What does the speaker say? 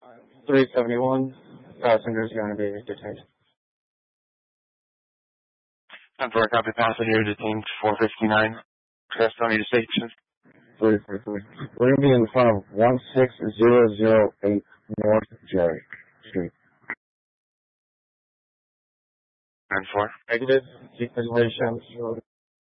371. Passengers going to be detained. 10-4, copy, passenger detained 459. Crestone Station. 333. We're going to be in front of 16008 North Jerry Street. 10-4. Negative. Keep the relations.